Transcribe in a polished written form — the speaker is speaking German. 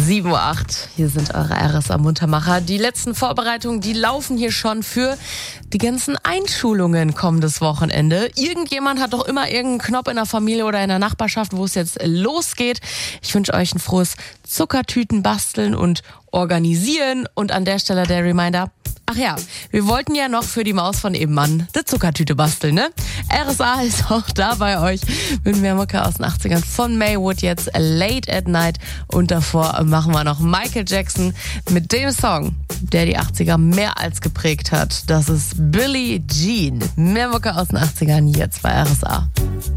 7:08 Uhr. Hier sind eure RSA-Muntermacher. Die letzten Vorbereitungen, die laufen hier schon für die ganzen Einschulungen kommendes Wochenende. Irgendjemand hat doch immer irgendeinen Knopf in der Familie oder in der Nachbarschaft, wo es jetzt losgeht. Ich wünsche euch ein frohes Zuckertüten basteln und organisieren. Und an der Stelle der Reminder: Ach ja, wir wollten ja noch für die Maus von eben Mann eine Zuckertüte basteln, ne? RSA ist auch da bei euch mit mehr Mucke aus den 80ern von Maywood, jetzt Late at Night. Und davor machen wir noch Michael Jackson mit dem Song, der die 80er mehr als geprägt hat. Das ist Billie Jean. Mehr Mucke aus den 80ern jetzt bei RSA.